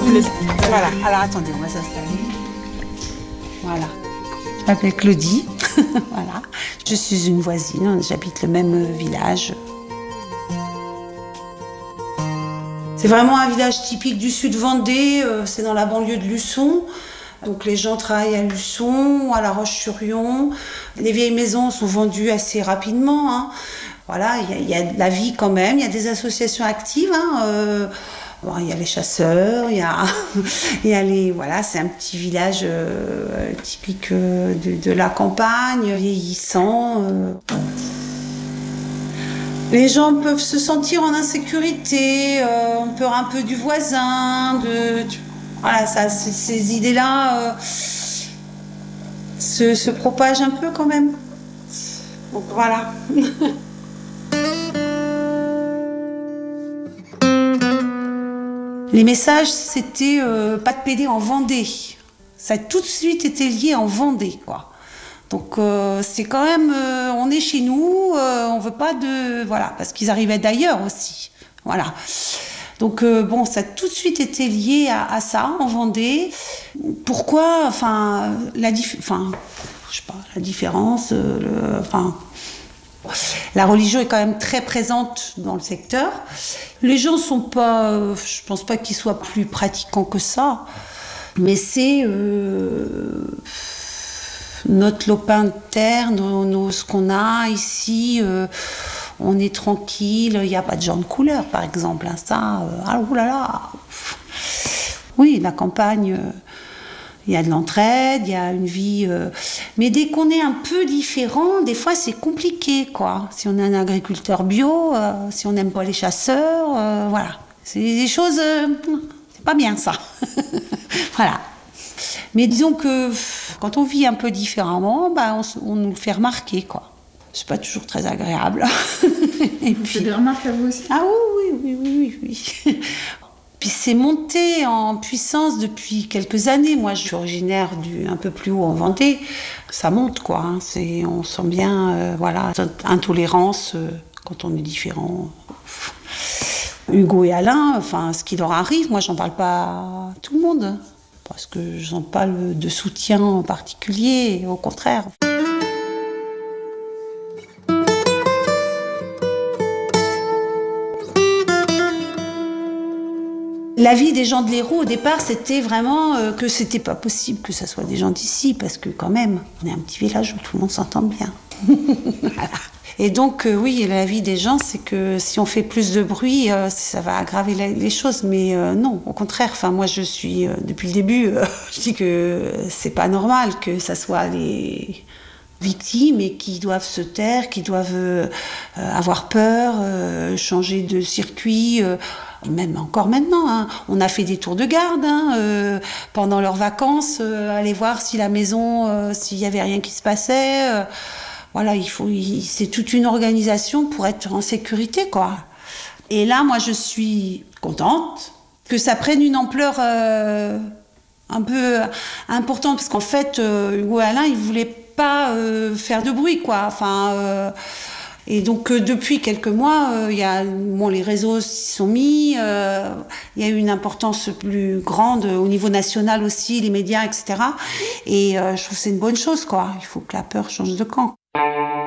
Voilà, alors attendez, on va s'installer. Voilà. Je m'appelle Claudie. Voilà. Je suis une voisine, j'habite le même village. C'est vraiment un village typique du sud Vendée, c'est dans la banlieue de Luçon. Donc les gens travaillent à Luçon, à La Roche-sur-Yon. Les vieilles maisons sont vendues assez rapidement, hein. Voilà, il y a de la vie quand même, il y a des associations actives, hein. Bon, il y a les chasseurs, il y a les... Voilà, c'est un petit village typique de la campagne, vieillissant. Les gens peuvent se sentir en insécurité, on peur un peu du voisin, voilà, ça, ces idées-là se propagent un peu quand même. Donc voilà. Les messages, c'était pas de PD en Vendée. Ça a tout de suite été lié en Vendée, quoi. Donc c'est quand même, on est chez nous, on veut pas de... Voilà, parce qu'ils arrivaient d'ailleurs aussi. Voilà. Donc bon, ça a tout de suite été lié à ça, en Vendée. Pourquoi, enfin, je sais pas, la différence, la religion est quand même très présente dans le secteur. Les gens sont pas, je pense pas qu'ils soient plus pratiquants que ça, mais c'est notre lopin de terre, ce qu'on a ici. On est tranquille, il n'y a pas de gens de couleur, par exemple. Hein, ça, oulala. Oui, la campagne. Il y a de l'entraide, il y a une vie... Mais dès qu'on est un peu différent, des fois, c'est compliqué, quoi. Si on est un agriculteur bio, si on n'aime pas les chasseurs, voilà. C'est des choses... c'est pas bien, ça. Voilà. Mais disons que quand on vit un peu différemment, bah, on nous le fait remarquer, quoi. C'est pas toujours très agréable. Et puis... Vous faites des remarques à vous aussi ? Ah oui. Puis c'est monté en puissance depuis quelques années. Moi, je suis originaire un peu plus haut en Vendée. Ça monte, quoi. Hein. On sent bien, voilà, intolérance quand on est différent. Hugo et Alain, enfin, ce qui leur arrive, moi, j'en parle pas à tout le monde. Parce que je sens pas de soutien en particulier, au contraire. La vie des gens de l'Hérault, au départ, c'était vraiment que c'était pas possible que ça soit des gens d'ici, parce que quand même, on est un petit village où tout le monde s'entend bien. Voilà. Et donc, oui, la vie des gens, c'est que si on fait plus de bruit, ça va aggraver les choses. Mais non, au contraire, enfin, moi, je suis, depuis le début, je dis que c'est pas normal que ça soit les victimes et qui doivent se taire, qui doivent avoir peur, changer de circuit... Même encore maintenant, hein. On a fait des tours de garde pendant leurs vacances, aller voir si la maison, s'il n'y avait rien qui se passait. Voilà, c'est toute une organisation pour être en sécurité, quoi. Et là, moi, je suis contente que ça prenne une ampleur un peu importante, parce qu'en fait, Hugo et Alain, ils voulaient pas faire de bruit, quoi. Enfin. Et donc, depuis quelques mois, les réseaux s'y sont mis, il y a eu une importance plus grande au niveau national aussi, les médias, etc. Et je trouve que c'est une bonne chose, quoi. Il faut que la peur change de camp.